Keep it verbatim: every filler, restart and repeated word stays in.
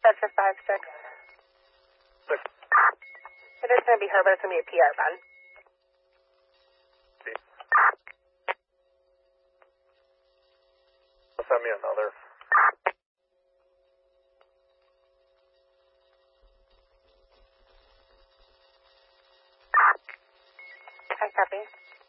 That's a five six. Six. It is going to be her, but it's going to be a P R band. Send me another. I copy.